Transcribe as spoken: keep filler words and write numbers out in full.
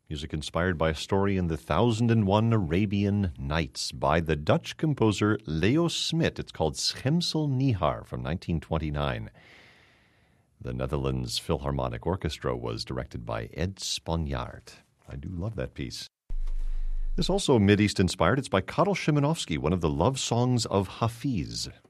Music inspired by a story in the Thousand and One Arabian Nights by the Dutch composer Leo Smit. It's called Schemsel Nihar from nineteen twenty-nine. The Netherlands Philharmonic Orchestra was directed by Ed Sponjaard. I do love that piece. This also Mideast inspired. It's by Karel Szymanowski, one of the love songs of Hafiz.